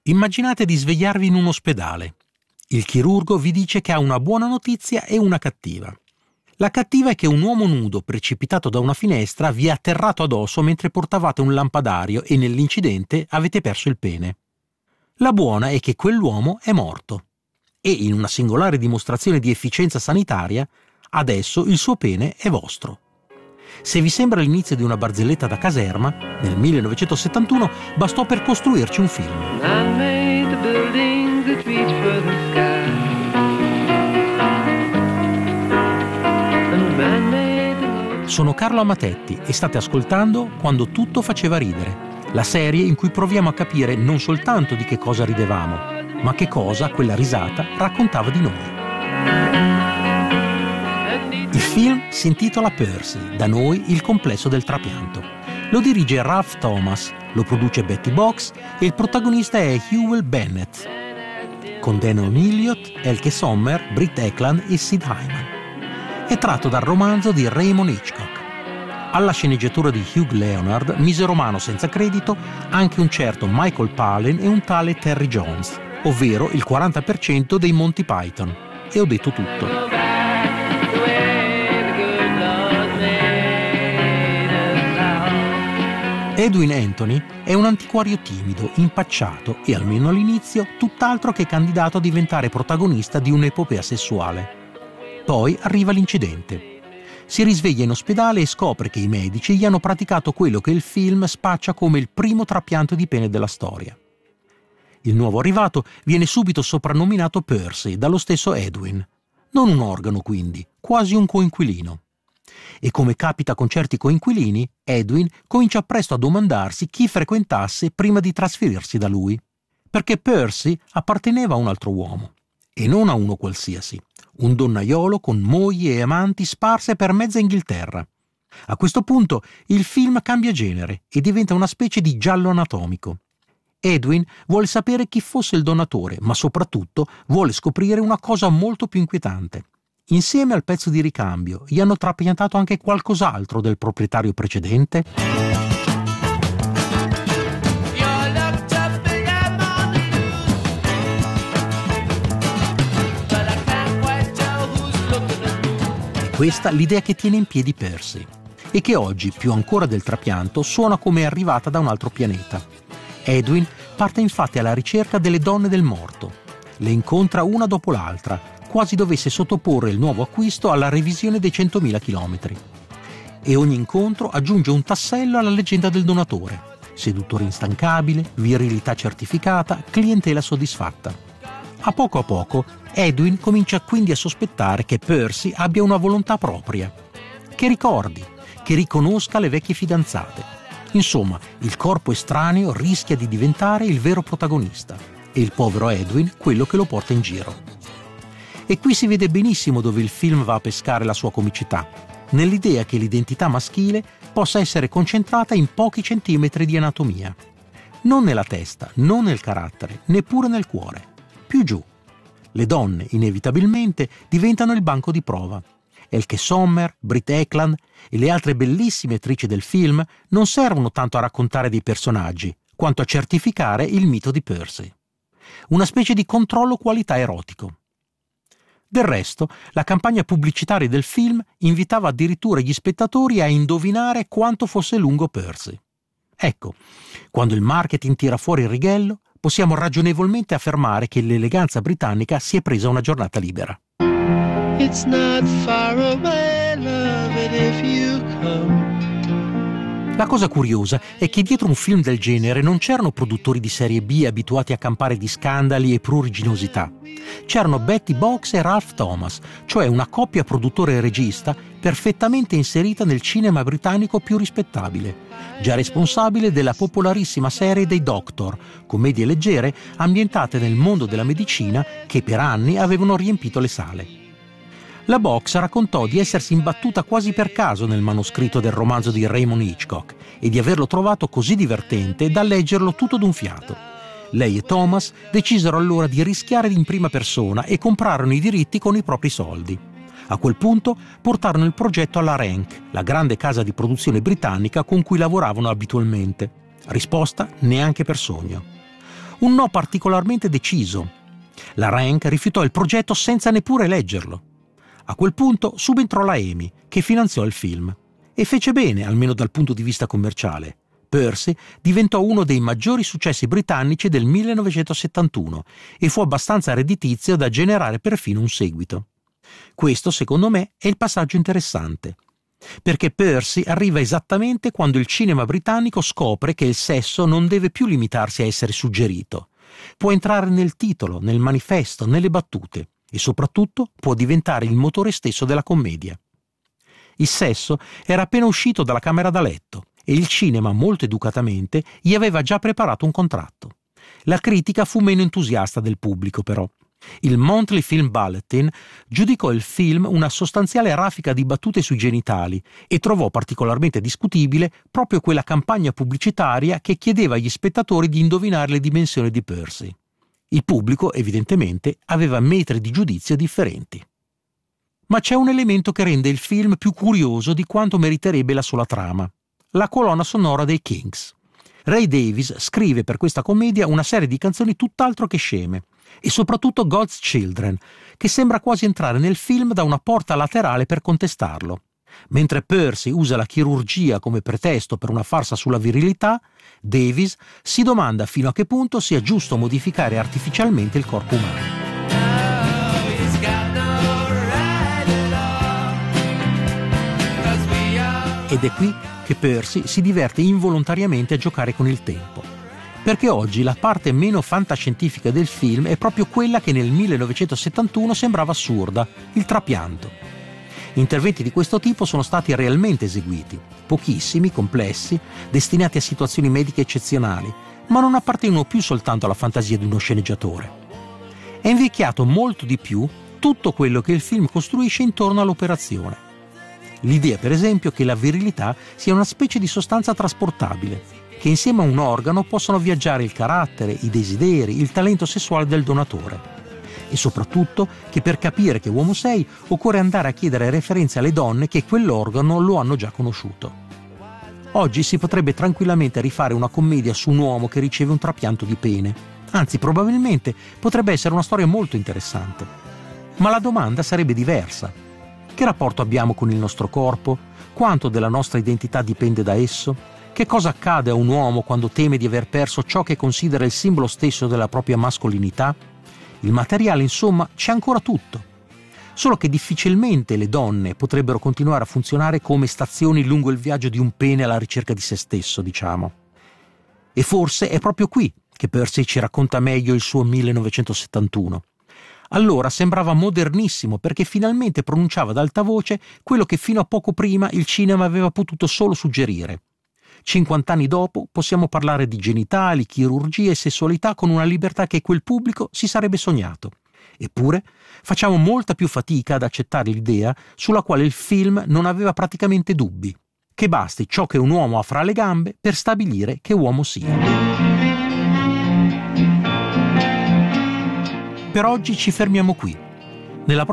Immaginate di svegliarvi in un ospedale. Il chirurgo vi dice che ha una buona notizia e una cattiva. La cattiva è che un uomo nudo precipitato da una finestra vi è atterrato addosso mentre portavate un lampadario e nell'incidente avete perso il pene. La buona è che quell'uomo è morto e, in una singolare dimostrazione di efficienza sanitaria, adesso il suo pene è vostro. Se vi sembra l'inizio di una barzelletta da caserma, nel 1971 bastò per costruirci un film. Sono Carlo Amatetti e state ascoltando Quando tutto faceva ridere, la serie in cui proviamo a capire non soltanto di che cosa ridevamo, ma che cosa quella risata raccontava di noi. Il film si intitola Percy, da noi il complesso del trapianto. Lo dirige Ralph Thomas, lo produce Betty Box e il protagonista è Hywel Bennett, con Damon Elliott, Elke Sommer, Britt Ekland e Sid Hyman. È tratto dal romanzo di Raymond Hitchcock. Alla sceneggiatura di Hugh Leonard misero mano senza credito anche un certo Michael Palin e un tale Terry Jones, ovvero il 40% dei Monty Python. E ho detto tutto. Edwin Anthony è un antiquario timido, impacciato e, almeno all'inizio, tutt'altro che candidato a diventare protagonista di un'epopea sessuale. Poi arriva l'incidente. Si risveglia in ospedale e scopre che i medici gli hanno praticato quello che il film spaccia come il primo trapianto di pene della storia. Il nuovo arrivato viene subito soprannominato Percy dallo stesso Edwin. Non un organo, quindi, quasi un coinquilino. E come capita con certi coinquilini, Edwin comincia presto a domandarsi chi frequentasse prima di trasferirsi da lui. Perché Percy apparteneva a un altro uomo, e non a uno qualsiasi. Un donnaiolo con mogli e amanti sparse per mezza Inghilterra. A questo punto il film cambia genere e diventa una specie di giallo anatomico. Edwin vuole sapere chi fosse il donatore, ma soprattutto vuole scoprire una cosa molto più inquietante. Insieme al pezzo di ricambio, gli hanno trapiantato anche qualcos'altro del proprietario precedente? Questa l'idea che tiene in piedi Percy e che oggi, più ancora del trapianto, suona come arrivata da un altro pianeta. Edwin parte infatti alla ricerca delle donne del morto. Le incontra una dopo l'altra, quasi dovesse sottoporre il nuovo acquisto alla revisione dei 100.000 chilometri. E ogni incontro aggiunge un tassello alla leggenda del donatore. Seduttore instancabile, virilità certificata, clientela soddisfatta. A poco, Edwin comincia quindi a sospettare che Percy abbia una volontà propria, che ricordi, che riconosca le vecchie fidanzate. Insomma, il corpo estraneo rischia di diventare il vero protagonista e il povero Edwin quello che lo porta in giro. E qui si vede benissimo dove il film va a pescare la sua comicità, nell'idea che l'identità maschile possa essere concentrata in pochi centimetri di anatomia. Non nella testa, non nel carattere, neppure nel cuore. Più giù. Le donne, inevitabilmente, diventano il banco di prova. Elke Sommer, Britt Ekland e le altre bellissime attrici del film non servono tanto a raccontare dei personaggi, quanto a certificare il mito di Percy. Una specie di controllo qualità erotico. Del resto, la campagna pubblicitaria del film invitava addirittura gli spettatori a indovinare quanto fosse lungo Percy. Ecco, quando il marketing tira fuori il righello, possiamo ragionevolmente affermare che l'eleganza britannica si è presa una giornata libera. It's not far away, love it if you come. La cosa curiosa è che dietro un film del genere non c'erano produttori di serie B abituati a campare di scandali e pruriginosità. C'erano Betty Box e Ralph Thomas, cioè una coppia produttore e regista perfettamente inserita nel cinema britannico più rispettabile, già responsabile della popolarissima serie dei Doctor, commedie leggere ambientate nel mondo della medicina che per anni avevano riempito le sale. La Box raccontò di essersi imbattuta quasi per caso nel manoscritto del romanzo di Raymond Hitchcock e di averlo trovato così divertente da leggerlo tutto d'un fiato. Lei e Thomas decisero allora di rischiare in prima persona e comprarono i diritti con i propri soldi. A quel punto portarono il progetto alla Rank, la grande casa di produzione britannica con cui lavoravano abitualmente. Risposta: neanche per sogno. Un no particolarmente deciso. La Rank rifiutò il progetto senza neppure leggerlo. A quel punto subentrò la EMI, che finanziò il film. E fece bene, almeno dal punto di vista commerciale. Percy diventò uno dei maggiori successi britannici del 1971 e fu abbastanza redditizio da generare perfino un seguito. Questo, secondo me, è il passaggio interessante, perché Percy arriva esattamente quando il cinema britannico scopre che il sesso non deve più limitarsi a essere suggerito. Può entrare nel titolo, nel manifesto, nelle battute e soprattutto può diventare il motore stesso della commedia. Il sesso era appena uscito dalla camera da letto e il cinema, molto educatamente, gli aveva già preparato un contratto. La critica fu meno entusiasta del pubblico, però. Il Monthly Film Bulletin giudicò il film una sostanziale raffica di battute sui genitali e trovò particolarmente discutibile proprio quella campagna pubblicitaria che chiedeva agli spettatori di indovinare le dimensioni di Percy. Il pubblico, evidentemente, aveva metri di giudizio differenti. Ma c'è un elemento che rende il film più curioso di quanto meriterebbe la sola trama: la colonna sonora dei Kinks. Ray Davies scrive per questa commedia una serie di canzoni tutt'altro che sceme, e soprattutto God's Children, che sembra quasi entrare nel film da una porta laterale per contestarlo. Mentre Percy usa la chirurgia come pretesto per una farsa sulla virilità, Davies si domanda fino a che punto sia giusto modificare artificialmente il corpo umano. Ed è qui che Percy si diverte involontariamente a giocare con il tempo, perché oggi la parte meno fantascientifica del film è proprio quella che nel 1971 sembrava assurda, il trapianto. Interventi di questo tipo sono stati realmente eseguiti, pochissimi, complessi, destinati a situazioni mediche eccezionali, ma non appartengono più soltanto alla fantasia di uno sceneggiatore. È invecchiato molto di più tutto quello che il film costruisce intorno all'operazione. L'idea, per esempio, che la virilità sia una specie di sostanza trasportabile, che insieme a un organo possano viaggiare il carattere, i desideri, il talento sessuale del donatore. E soprattutto che per capire che uomo sei occorre andare a chiedere referenze alle donne che quell'organo lo hanno già conosciuto. Oggi si potrebbe tranquillamente rifare una commedia su un uomo che riceve un trapianto di pene. Anzi, probabilmente potrebbe essere una storia molto interessante. Ma la domanda sarebbe diversa. Che rapporto abbiamo con il nostro corpo? Quanto della nostra identità dipende da esso? Che cosa accade a un uomo quando teme di aver perso ciò che considera il simbolo stesso della propria mascolinità? Il materiale, insomma, c'è ancora tutto. Solo che difficilmente le donne potrebbero continuare a funzionare come stazioni lungo il viaggio di un pene alla ricerca di se stesso, diciamo. E forse è proprio qui che Percy ci racconta meglio il suo 1971. Allora sembrava modernissimo perché finalmente pronunciava ad alta voce quello che fino a poco prima il cinema aveva potuto solo suggerire. 50 anni dopo possiamo parlare di genitali, chirurgia e sessualità con una libertà che quel pubblico si sarebbe sognato. Eppure facciamo molta più fatica ad accettare l'idea sulla quale il film non aveva praticamente dubbi, che basti ciò che un uomo ha fra le gambe per stabilire che uomo sia. Per oggi ci fermiamo qui. Nella